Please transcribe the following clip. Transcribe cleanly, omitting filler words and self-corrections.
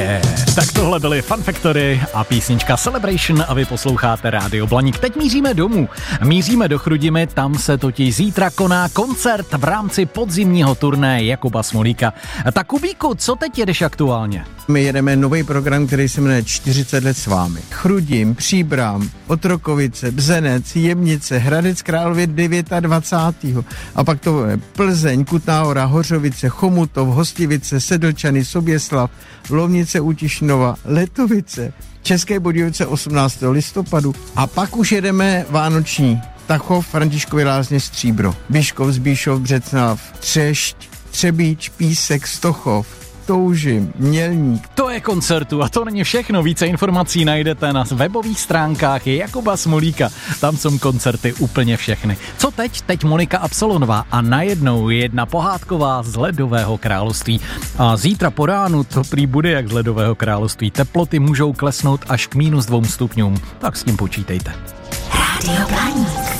Tak tohle byly Fun Factory a písnička Celebration a vy posloucháte Rádio Blaník. Teď míříme domů. Míříme do Chrudimi, tam se totiž zítra koná koncert v rámci podzimního turné Jakuba Smolíka. Tak Kubíku, co teď jedeš aktuálně? My jedeme nový program, který se jmenuje 40 let s vámi. Chrudim, Příbram, Otrokovice, Bzenec, Jemnice, Hradec Králové 29. A pak to je Plzeň, Kutná Hora, Hořovice, Chomutov, Hostivice, Sedlčany, Soběslav, Lovnice u Tišnova, Letovice, České Budějovice 18. listopadu a pak už jedeme vánoční Tachov, Františkovy Lázně, Stříbro, Biškov, Zbíšov, Břeclav, Třešť, Třebíč, Písek, Stochov, Toužim, Mělník. To je koncertu a to není všechno. Více informací najdete na webových stránkách Jakuba Smolíka. Tam jsou koncerty úplně všechny. Co teď? Teď Monika Absolonová a najednou jedna pohádková z Ledového království. A zítra po ránu to prý bude jak z Ledového království. Teploty můžou klesnout až k -2 stupňům. Tak s tím počítejte. Rádio Blaník.